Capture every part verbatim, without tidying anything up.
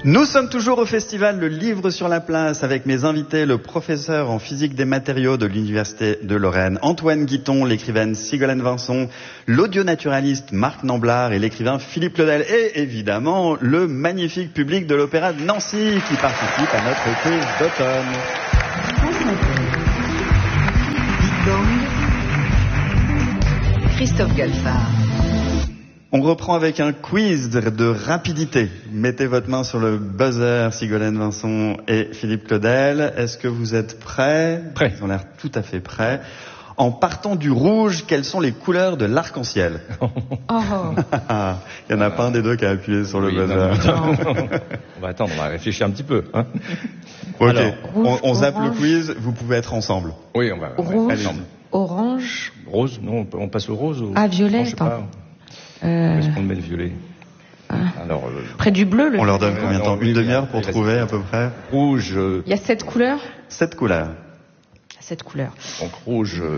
Nous sommes toujours au festival Le Livre sur la Place avec mes invités, le professeur en physique des matériaux de l'Université de Lorraine, Antoine Guiton, l'écrivaine Sigolène Vincent, l'audionaturaliste Marc Namblard et l'écrivain Philippe Claudel et évidemment le magnifique public de l'Opéra de Nancy qui participe à notre quiz d'automne. Christophe Galfard. On reprend avec un quiz de rapidité. Mettez votre main sur le buzzer, Sigolène Vincent et Philippe Claudel. Est-ce que vous êtes prêts? Prêts. Ils ont l'air tout à fait prêts. En partant du rouge, quelles sont les couleurs de l'arc-en-ciel? Oh. Il n'y en a pas un des deux qui a appuyé sur le Oui, buzzer. non, non. On va attendre, on va réfléchir un petit peu. Hein. Ok, Alors, on, on zappe orange. le quiz, vous pouvez être ensemble. Oui, on va. on va Rouge, aller ensemble. orange, Rose, non, on passe au rose ou... ah violet, Non, je sais attends. pas. Euh, Est-ce qu'on met le violet? Ah. Alors, euh, près du bleu. Le On leur donne Ouais, combien de non, temps? oui, Une oui, demi-heure oui, pour vas-y. trouver à peu près? rouge, euh, Il y a sept couleurs. Sept couleurs. Sept couleurs. donc rouge, euh,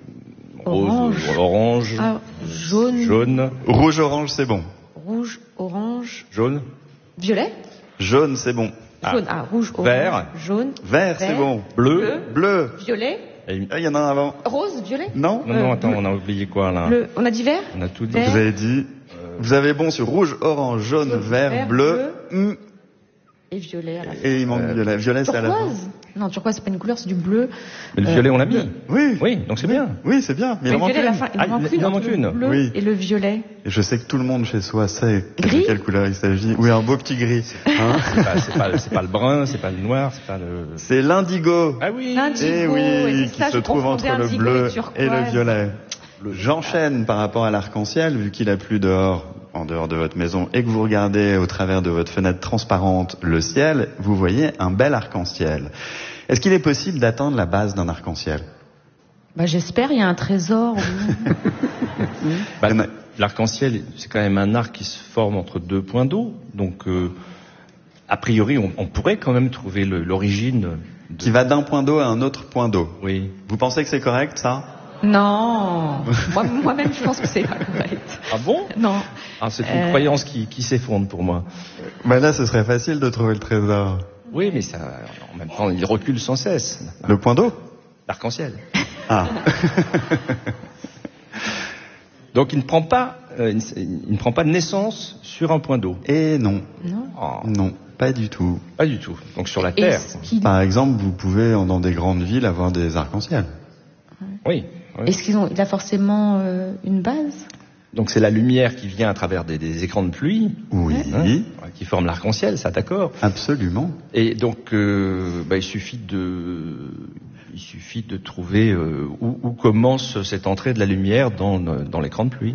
Orange. rose, euh, orange, Ah, jaune, jaune, Rouge-orange, c'est bon. rouge, orange, jaune, violet. Jaune, c'est bon. Ah. Jaune. Ah, rouge, orange, Vert. jaune, Vert, c'est bon. bleu. Bleu. violet, Et- Ah, il y en a un avant. rose, violet. Non? Non, non, Euh, attends, bleu. on a oublié quoi là? Le, on a dit vert. On a tout dit. Vert. Vous avez dit... Vous avez bon sur rouge, orange, jaune, Jaune, vert, vert, bleu, hum, Et violet à la fin. et il manque Euh, violet. Violet, c'est à la fin. Turquoise. Non, turquoise, c'est pas une couleur, c'est du bleu. Mais le Euh, violet, on l'a mis. Oui. Oui, donc c'est bien. Oui, c'est bien. Mais il Mais en le manque violet à la une. fin, il Ah, en manque il une en entre manque le une. bleu Oui. et le violet. Et je sais que tout le monde chez soi sait Gris de quelle couleur il s'agit. Oui, un beau petit gris. Hein? C'est pas, c'est pas, c'est pas le brun, c'est pas le noir, c'est pas le... C'est l'indigo. Ah oui. L'indigo. Eh et oui, c'est qui ça, se je trouve confondais entre le indigo bleu et turquoise. et le violet. J'enchaîne par rapport à l'arc-en-ciel, vu qu'il a plu dehors, en dehors de votre maison, et que vous regardez au travers de votre fenêtre transparente le ciel, vous voyez un bel arc-en-ciel. Est-ce qu'il est possible d'atteindre la base d'un arc-en-ciel? Bah, j'espère, il y a un trésor. oui. Bah, l'arc-en-ciel, c'est quand même un arc qui se forme entre deux points d'eau. Donc, euh, a priori, on, on pourrait quand même trouver le- l'origine. de- Qui va d'un point d'eau à un autre point d'eau. Oui. Vous pensez que c'est correct, ça? Non. Moi- Moi-même, je pense que c'est pas correct. Ah bon? Non. Ah, c'est une Euh. croyance qui, qui s'effondre pour moi. Bah là, ce serait facile de trouver le trésor. Oui, mais ça, en même temps, il recule sans cesse. Le point d'eau? L'arc-en-ciel. Ah. Donc, il ne prend pas, euh, il ne- il ne prend pas de naissance sur un point d'eau. Et non. Non. Oh, Non, pas du tout. pas du tout. Donc, sur la Et Terre. ce qui- Par exemple, vous pouvez, dans des grandes villes, avoir des arcs-en-ciel. Oui. oui. Est-ce qu'ils ont, il a forcément euh, une base? Donc, c'est la lumière qui vient à travers des, des écrans de pluie. Oui, Hein, qui forme l'arc-en-ciel, ça d'accord. absolument. Et donc, euh, bah, il suffit de, il suffit de trouver euh, où, où commence cette entrée de la lumière dans, dans l'écran de pluie.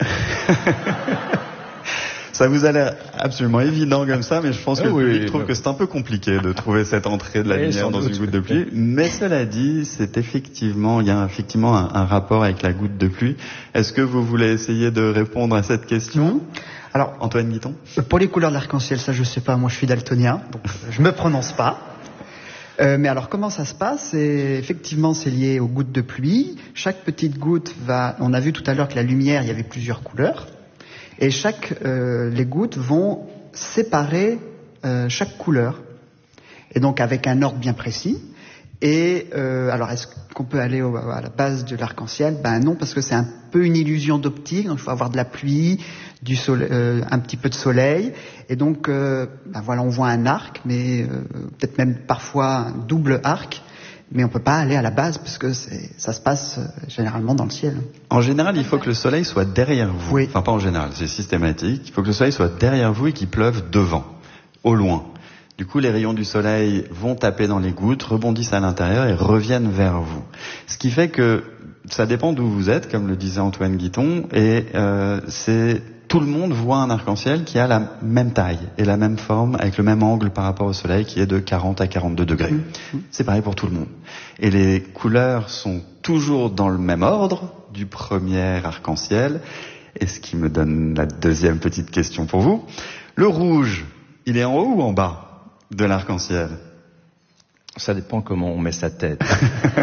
Ça vous a l'air absolument évident comme ça, mais je pense que Ah le oui, public oui, trouve oui. que c'est un peu compliqué de trouver cette entrée de la Oui, lumière sans dans doute. une goutte de pluie. Mais cela dit, c'est effectivement, il y a effectivement un, un rapport avec la goutte de pluie. Est-ce que vous voulez essayer de répondre à cette question? Alors, Antoine Guiton? pour les couleurs de l'arc-en-ciel, ça je sais pas, moi je suis daltonien, donc je me prononce pas. Euh, mais alors comment ça se passe? C'est effectivement c'est lié aux gouttes de pluie. Chaque petite goutte va, on a vu tout à l'heure que la lumière, il y avait plusieurs couleurs, et chaque euh, les gouttes vont séparer euh, chaque couleur, et donc avec un ordre bien précis. Et euh, alors, est-ce qu'on peut aller au, à la base de l'arc-en-ciel? Ben non, parce que c'est un peu une illusion d'optique. Donc, il faut avoir de la pluie, du soleil, euh, un petit peu de soleil, et donc, euh, ben voilà, on voit un arc, mais euh, peut-être même parfois un double arc, mais on peut pas aller à la base parce que c'est, ça se passe euh, généralement dans le ciel. En général, il faut que le soleil soit derrière vous. Oui. Enfin, pas en général, c'est systématique. Il faut que le soleil soit derrière vous et qu'il pleuve devant, au loin. Du coup, les rayons du soleil vont taper dans les gouttes, rebondissent à l'intérieur et reviennent vers vous. Ce qui fait que ça dépend d'où vous êtes, comme le disait Antoine Guiton, et euh, c'est tout le monde voit un arc-en-ciel qui a la même taille et la même forme, avec le même angle par rapport au soleil, qui est de quarante à quarante-deux degrés. Mmh. C'est pareil pour tout le monde. Et les couleurs sont toujours dans le même ordre du premier arc-en-ciel. Et ce qui me donne la deuxième petite question pour vous. Le rouge, il est en haut ou en bas de l'arc-en-ciel? Ça dépend comment on met sa tête.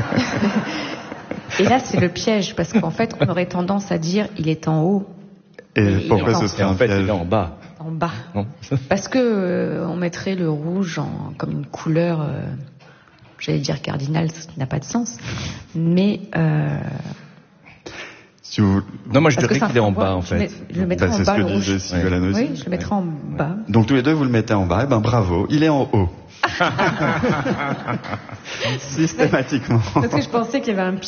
Et là, c'est le piège, parce qu'en fait, on aurait tendance à dire il est en haut. Et Et pourquoi il est ce en- serait Et en un fait, il piège? est en bas. En bas. Non. Parce que euh, on mettrait le rouge en, comme une couleur, euh, j'allais dire cardinale, ce qui n'a pas de sens. Mais euh, Si vous... Non, moi je parce que dirais ça qu'il est en renvoie- bas en je, mets- fait. je le mettrais Bah, en c'est bas ce le que rouge. disait Sigolène aussi. Oui, je le mettrais en bas. Donc tous les deux, vous le mettez en bas. Eh ben bravo, il est en haut. Systématiquement. Parce que je pensais qu'il y avait un pied.